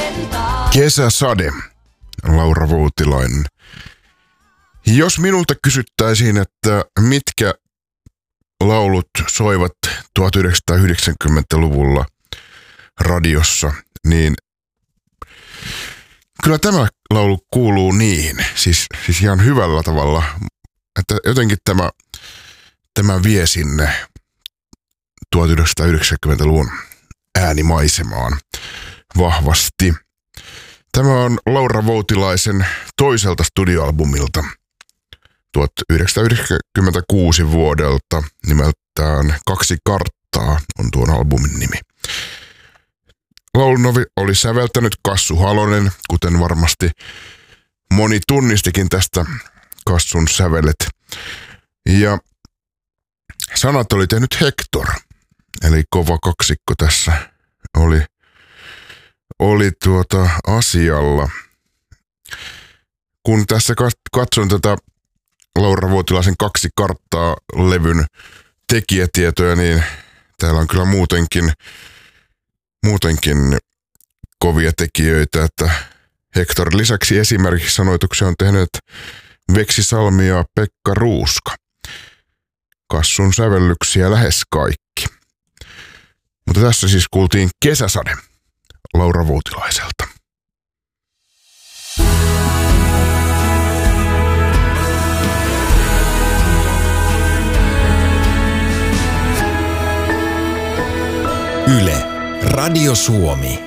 Kesäsade, Laura Voutilainen. Jos minulta kysyttäisiin, että mitkä laulut soivat 1990-luvulla radiossa, niin kyllä tämä laulu kuuluu niihin, siis ihan hyvällä tavalla, että jotenkin tämä vie sinne 1990-luvun äänimaisemaan vahvasti. Tämä on Laura Voutilaisen toiselta studioalbumilta 1996 vuodelta, nimeltään Kaksi karttaa on tuon albumin nimi. Laulun oli säveltänyt Kassu Halonen, kuten varmasti moni tunnistikin tästä Kassun sävelet. Ja sanat oli tehnyt Hector, eli kova kaksikko tässä oli asialla. Kun tässä katson tätä Laura Voutilaisen Kaksi karttaa -levyn tekijätietoja, niin täällä on kyllä muutenkin kovia tekijöitä, että Hector lisäksi esimerkiksi sanoituksia on tehnyt Veksi Salmi ja Pekka Ruuska. Kassun sävellyksiä lähes kaikki. Mutta tässä siis kuultiin Kesäsade Laura Voutilaiselta. Yle, Radio Suomi.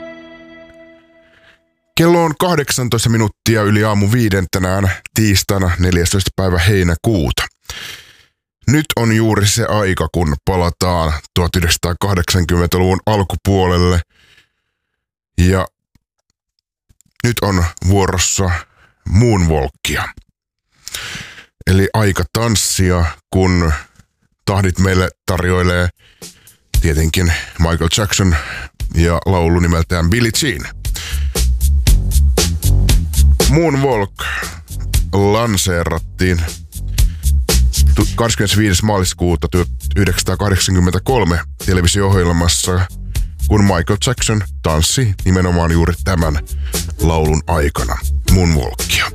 Kello on 18 minuuttia yli aamu 5 tänään tiistaina 14. päivä heinäkuuta. Nyt on juuri se aika, kun palataan 1980-luvun alkupuolelle. Ja nyt on vuorossa Moonwalkia. Eli aika tanssia, kun tahdit meille tarjoilee tietenkin Michael Jackson ja laulu nimeltään Billie Jean. Moonwalk lanseerattiin 25. maaliskuuta 1983 televisio-ohjelmassa, kun Michael Jackson tanssi nimenomaan juuri tämän laulun aikana Moonwalkia.